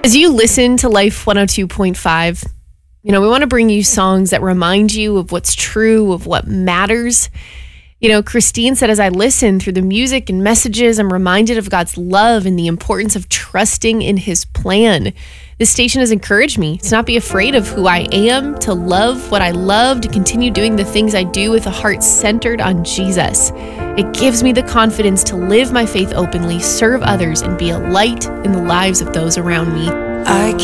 As you listen to Life 102.5, we want to bring you songs that remind you of what's true, of what matters. Christine said, as I listen through the music and messages, I'm reminded of God's love and the importance of trusting in his plan. This station has encouraged me to not be afraid of who I am, to love what I love, to continue doing the things I do with a heart centered on Jesus. It gives me the confidence to live my faith openly, serve others, and be a light in the lives of those around me. I